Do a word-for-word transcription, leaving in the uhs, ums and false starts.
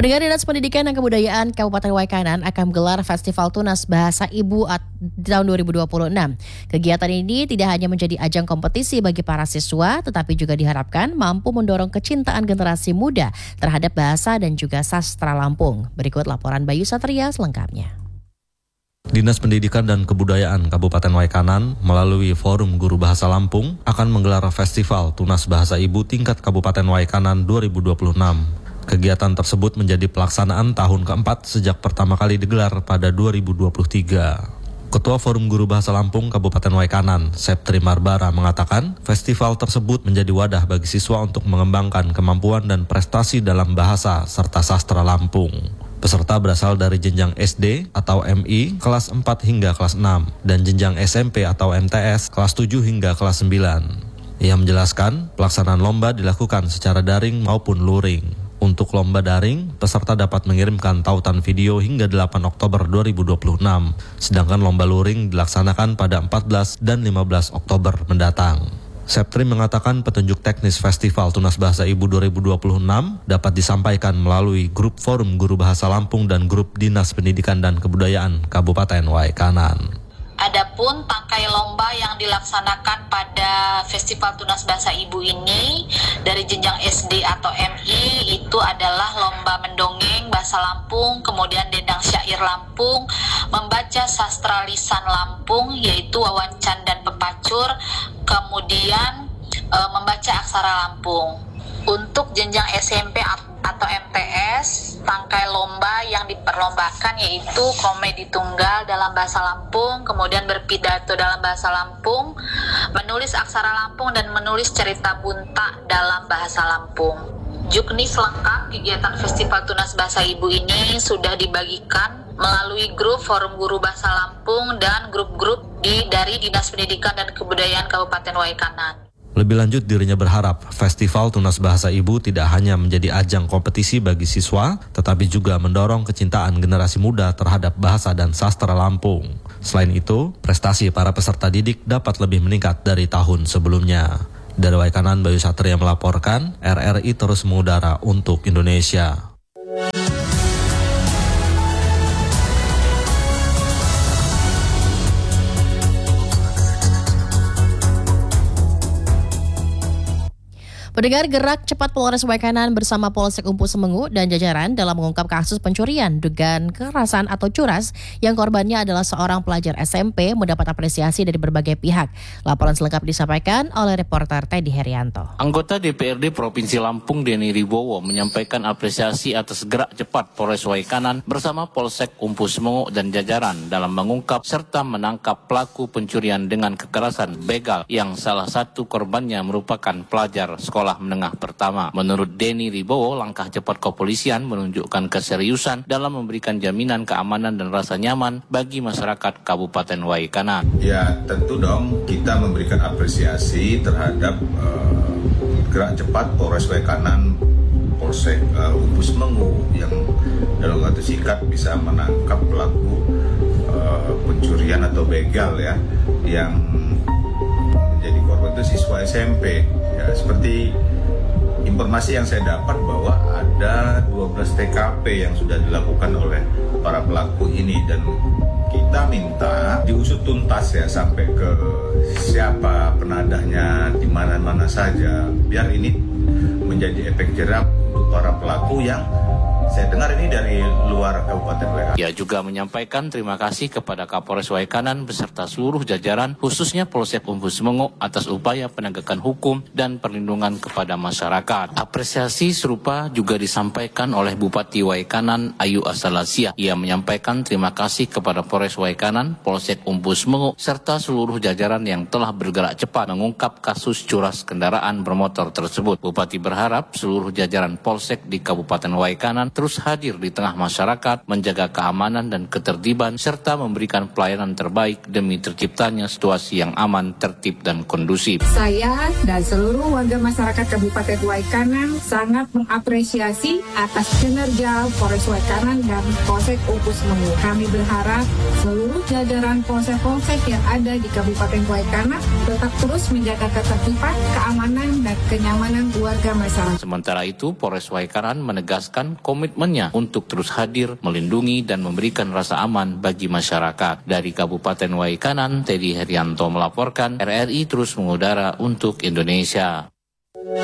Pendengar, Dinas Pendidikan dan Kebudayaan Kabupaten Waikanan akan menggelar Festival Tunas Bahasa Ibu di tahun dua ribu dua puluh enam. Kegiatan ini tidak hanya menjadi ajang kompetisi bagi para siswa, tetapi juga diharapkan mampu mendorong kecintaan generasi muda terhadap bahasa dan juga sastra Lampung. Berikut laporan Bayu Satria selengkapnya. Dinas Pendidikan dan Kebudayaan Kabupaten Waikanan melalui Forum Guru Bahasa Lampung akan menggelar Festival Tunas Bahasa Ibu tingkat Kabupaten Waikanan dua ribu dua puluh enam. Kegiatan tersebut menjadi pelaksanaan tahun keempat sejak pertama kali digelar pada dua ribu dua puluh tiga. Ketua Forum Guru Bahasa Lampung Kabupaten Waikanan, Septri Marbara, mengatakan festival tersebut menjadi wadah bagi siswa untuk mengembangkan kemampuan dan prestasi dalam bahasa serta sastra Lampung. Peserta berasal dari jenjang S D atau M I kelas empat hingga kelas enam dan jenjang S M P atau M T S kelas tujuh hingga kelas sembilan. Ia menjelaskan pelaksanaan lomba dilakukan secara daring maupun luring. Untuk lomba daring, peserta dapat mengirimkan tautan video hingga delapan Oktober dua ribu dua puluh enam, sedangkan lomba luring dilaksanakan pada empat belas dan lima belas Oktober mendatang. Septri mengatakan petunjuk teknis Festival Tunas Bahasa Ibu dua ribu dua puluh enam dapat disampaikan melalui grup Forum Guru Bahasa Lampung dan grup Dinas Pendidikan dan Kebudayaan Kabupaten Waikanan. Adapun tangkai lomba yang dilaksanakan pada Festival Tunas Bahasa Ibu ini dari jenjang S D atau M I itu adalah lomba mendongeng bahasa Lampung, kemudian dendang syair Lampung, membaca sastra lisan Lampung yaitu wawancan dan pepacur, kemudian e, membaca aksara Lampung. Untuk jenjang S M P atau M T S, tangkai lomba yang diperlombakan yaitu komedi tunggal dalam bahasa Lampung, kemudian berpidato dalam bahasa Lampung, menulis aksara Lampung, dan menulis cerita bunta dalam bahasa Lampung. Juknis lengkap kegiatan Festival Tunas Bahasa Ibu ini sudah dibagikan melalui grup Forum Guru Bahasa Lampung dan grup-grup di dari Dinas Pendidikan dan Kebudayaan Kabupaten Waikanan. Lebih lanjut, dirinya berharap Festival Tunas Bahasa Ibu tidak hanya menjadi ajang kompetisi bagi siswa, tetapi juga mendorong kecintaan generasi muda terhadap bahasa dan sastra Lampung. Selain itu, prestasi para peserta didik dapat lebih meningkat dari tahun sebelumnya. Dari Waikanan, Bayu Satria melaporkan, R R I terus mengudara untuk Indonesia. Pendengar, gerak cepat Polres Waikanan bersama Polsek Umpu Semengu dan jajaran dalam mengungkap kasus pencurian dugaan kekerasan atau curas yang korbannya adalah seorang pelajar S M P mendapat apresiasi dari berbagai pihak. Laporan selengkap disampaikan oleh reporter Teddy Herianto. Anggota D P R D Provinsi Lampung Denny Ribowo menyampaikan apresiasi atas gerak cepat Polres Waikanan bersama Polsek Umpu Semengu dan jajaran dalam mengungkap serta menangkap pelaku pencurian dengan kekerasan begal yang salah satu korbannya merupakan pelajar sekolah sekolah menengah pertama. Menurut Denny Ribowo, langkah cepat kepolisian menunjukkan keseriusan dalam memberikan jaminan keamanan dan rasa nyaman bagi masyarakat Kabupaten Waikanan. Ya, tentu dong kita memberikan apresiasi terhadap uh, gerak cepat Polres Waikanan, Polsek uh, Umpu Semengu yang dalam waktu singkat bisa menangkap pelaku uh, pencurian atau begal ya yang menjadi korban itu siswa S M P. Ya, seperti informasi yang saya dapat bahwa ada dua belas T K P yang sudah dilakukan oleh para pelaku ini dan kita minta diusut tuntas ya sampai ke siapa penadahnya di mana-mana saja biar ini menjadi efek jerah untuk para pelaku yang saya dengar ini dari luar Kabupaten Waikanan. Ia juga menyampaikan terima kasih kepada Kapolres Waikanan beserta seluruh jajaran, khususnya Polsek Umpu Semengu atas upaya penegakan hukum dan perlindungan kepada masyarakat. Apresiasi serupa juga disampaikan oleh Bupati Waikanan Ayu Asalasia. Ia menyampaikan terima kasih kepada Polres Waikanan, Polsek Umpu Semengu, serta seluruh jajaran yang telah bergerak cepat mengungkap kasus curas kendaraan bermotor tersebut. Bupati berharap seluruh jajaran Polsek di Kabupaten Waikanan terus hadir di tengah masyarakat, menjaga keamanan dan ketertiban, serta memberikan pelayanan terbaik demi terciptanya situasi yang aman, tertib, dan kondusif. Saya dan seluruh warga masyarakat Kabupaten Waikanan sangat mengapresiasi atas kinerja Polres Waikanan dan Polsek Umpu Semengu. Kami berharap seluruh jajaran polsek-polsek yang ada di Kabupaten Waikanan tetap terus menjaga ketertiban, keamanan, dan kenyamanan warga masyarakat. Sementara itu, Polres Waikanan menegaskan komitmen komitmennya untuk terus hadir, melindungi dan memberikan rasa aman bagi masyarakat. Dari Kabupaten Waikanan, Teddy Herianto melaporkan, R R I terus mengudara untuk Indonesia.